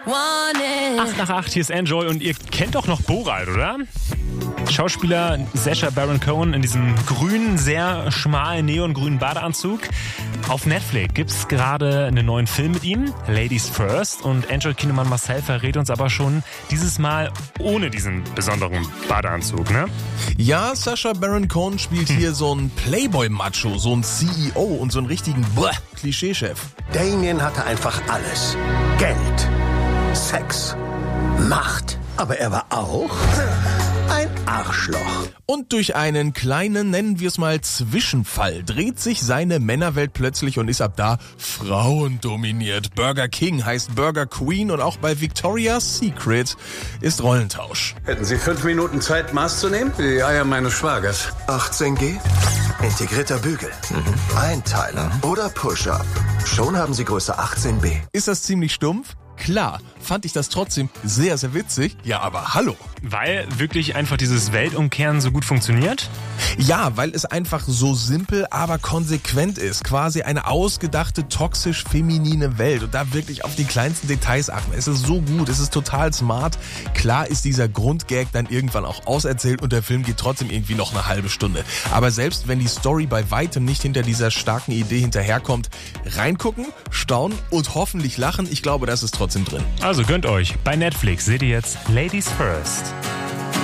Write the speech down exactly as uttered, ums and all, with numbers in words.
acht nach acht, hier ist Enjoy und ihr kennt doch noch Borat, oder? Schauspieler Sacha Baron Cohen in diesem grünen, sehr schmalen, neongrünen Badeanzug. Auf Netflix gibt's gerade einen neuen Film mit ihm, Ladies First. Und Enjoy-Kinomann Marcel verrät uns aber schon dieses Mal ohne diesen besonderen Badeanzug, ne? Ja, Sacha Baron Cohen spielt hm. hier so einen Playboy-Macho, so einen C E O und so einen richtigen Klischeechef. Damien hatte einfach alles. Geld, Sex, Macht. Aber er war auch ein Arschloch. Und durch einen kleinen, nennen wir es mal, Zwischenfall dreht sich seine Männerwelt plötzlich und ist ab da frauendominiert. Burger King heißt Burger Queen und auch bei Victoria's Secret ist Rollentausch. Hätten Sie fünf Minuten Zeit, Maß zu nehmen? Die Eier meines Schwagers. achtzehn G? Integrierter Bügel. Mhm. Einteiler oder Push-Up. Schon haben Sie Größe achtzehn B. Ist das ziemlich stumpf? Klar, fand ich das trotzdem sehr, sehr witzig. Ja, aber hallo. Weil wirklich einfach dieses Weltumkehren so gut funktioniert? Ja, weil es einfach so simpel, aber konsequent ist. Quasi eine ausgedachte, toxisch-feminine Welt. Und da wirklich auf die kleinsten Details achten. Es ist so gut, es ist total smart. Klar ist dieser Grundgag dann irgendwann auch auserzählt und der Film geht trotzdem irgendwie noch eine halbe Stunde. Aber selbst wenn die Story bei weitem nicht hinter dieser starken Idee hinterherkommt, reingucken, staunen und hoffentlich lachen. Ich glaube, das ist trotzdem drin. Also gönnt euch. Bei Netflix seht ihr jetzt Ladies First.